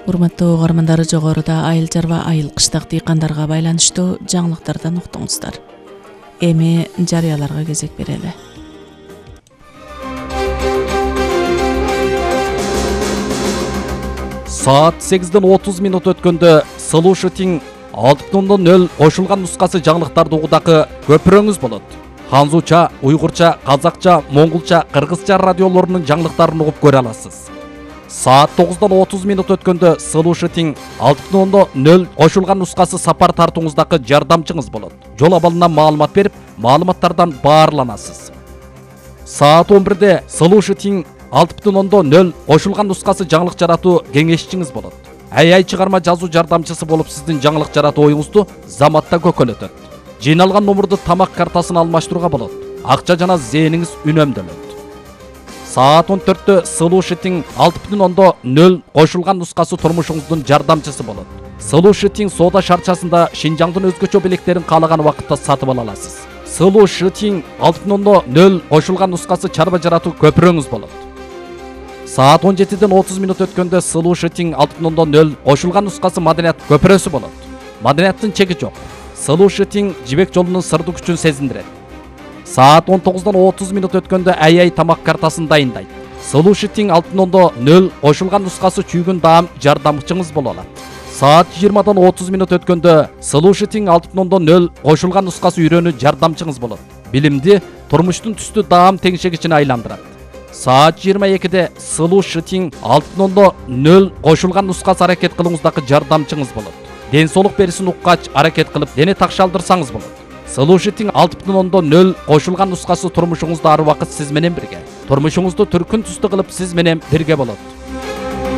Урматтуу угармандар, жогоруда айыл жарба айыл кыштак дыйкандарга байланыштуу жаңылыктардан уктуңуздар. Эми жарыяларга кезек берели. Saat 8:30 өткөндө Solution 6.0 кошулган нускасы жаңылыктарды угудагы көпүрөңүз болот. Ханзуча, уйгурча, казакча, монголча, кыргызча радиолорунун жаңылыктарын угуп көрө аласыз. Saat 9:30 өткөндө Solution 6.0 кошулган нускасы сапар тартууңуздагы жардамчыңыз болот. Жол абалынан маалымат берип, маалыматтардан баарланасыз. Saat 11-де Solution 6.0 кошулган нускасы жаңылык жаратуу кеңешчиңиз болот. Ай чыгарма жазуу жардамчысы болуп сиздин жаңылык жаратуу оюңузду заматта көкөлөтөт. Жыйналган номурду тамак картасына алмаштырууга болот. Акча жана зээниңиз үнөмдөлөт. Saat 14-тө Solution 6.0 кошулган нускасы турмушуңуздун жардамчысы болот. Solution соода шарчасында Шинжаңдын өзгөчө белектерин каалаган убакытта сатып ала аласыз. Solution 6.0 кошулган нускасы чарба жаратуу көпүрөңүз болот. Saat 17:30 өткөндө Solution 6.0 кошулган нускасы маданият көпүрөсү болот. Маданияттын чеги жок. Solution жибек жолунун сырдуу күчүн сезиндирет. Saat 19:30 өткөндө ай тамак картасын дайындайт. Solution 6.0 кошулган нускасы чүйгүн даам жардамчыңыз боло алат. Saat 20:30 өткөндө Solution 6.0 кошулган нускасы үйрөнүү жардамчыңыз болот. Билимди турмуштун түстүү даам теңшегичине айландырат. Saat 22-де Solution 6.0 кошулган нускасы аракет кылууңуздагы жардамчыңыз болот. Ден соолук берисин уккач аракет кылып, дене такшалдырсаңыз болот. Solution 6.0 кошулган нускасы турмушуңузда ар убакыт сиз менен бирге. Турмушуңузду түркүн түстүү кылып сиз менен бирге болот.